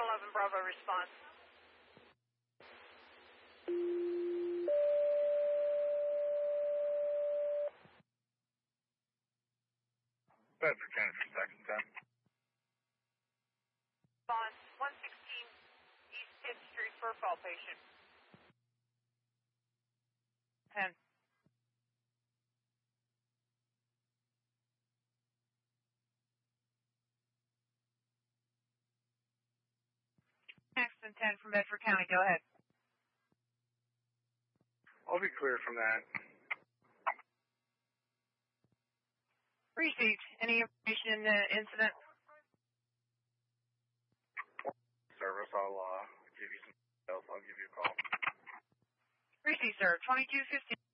11 Bravo response. Bedford County for second time. Response 116 East 10th Street for a fall patient. 10. Next and 10 from Bedford County, go ahead. I'll be clear from that. Received. Any information in the incident? Service, I'll give you some details. I'll give you a call. Received, sir. 2215.